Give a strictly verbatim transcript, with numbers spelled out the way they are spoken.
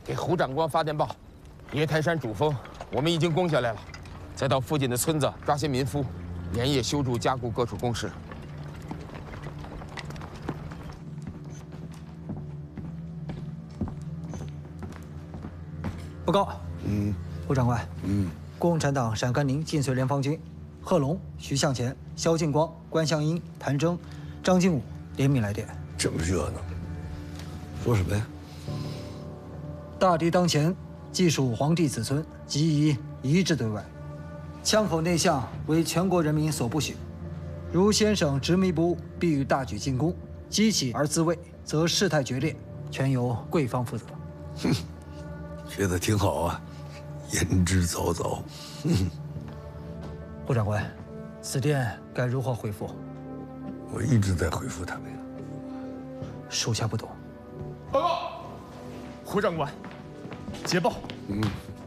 给胡长官发电报，叠台山主峰我们已经攻下来了，再到附近的村子抓些民夫，连夜修筑加固各处工事。 报告， 嗯， 胡长官， 嗯， 共产党陕甘宁晋绥联防军，贺龙、徐向前、萧劲光、关向英、谭征、张金武联名来电。 这么热闹，说什么呀？ 大敌当前，既属皇帝子孙，即宜一致对外。枪口内向为全国人民所不许。如先生执迷不悟，必欲大举进攻，激起而自卫，则事态决裂，全由贵方负责。 哼，学得挺好啊，言之凿凿。哼， 胡长官，此电该如何回复？ 我一直在回复他们呀。 属下不懂。 报告，胡长官，捷报。 嗯，